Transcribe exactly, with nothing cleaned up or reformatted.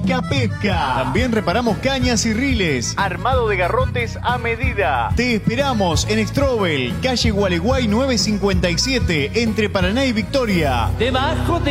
Pesca Pesca. También reparamos cañas y riles. Armado de garrotes a medida. Te esperamos en Strobel, calle Gualeguay nueve cincuenta y siete, entre Paraná y Victoria. Debajo de